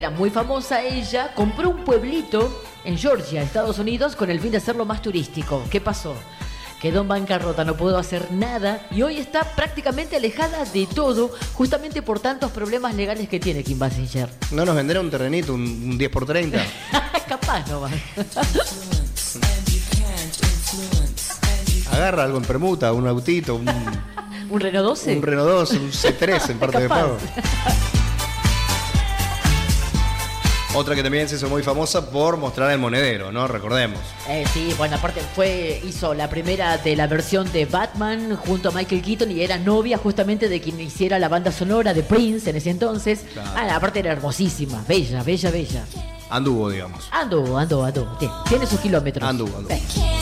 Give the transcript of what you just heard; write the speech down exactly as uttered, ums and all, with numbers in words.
Era muy famosa ella, compró un pueblito en Georgia, Estados Unidos, con el fin de hacerlo más turístico. ¿Qué pasó? Quedó en bancarrota, no pudo hacer nada y hoy está prácticamente alejada de todo, justamente por tantos problemas legales que tiene Kim Basinger. ¿No nos venderá un terrenito, un, un diez por treinta? Capaz no va. Agarra algo en permuta, un autito, un, ¿Un Renault doce? un Renault doce, un C tres en parte de pago. Otra que también se hizo muy famosa por mostrar el monedero, ¿no? Recordemos. Eh, sí, bueno, aparte fue, hizo la primera de la versión de Batman junto a Michael Keaton y era novia justamente de quien hiciera la banda sonora de Prince en ese entonces. Claro. Ah, aparte era hermosísima, bella, bella, bella. Anduvo, digamos. Anduvo, anduvo, anduvo. Tiene sus kilómetros. Anduvo, anduvo. Sí.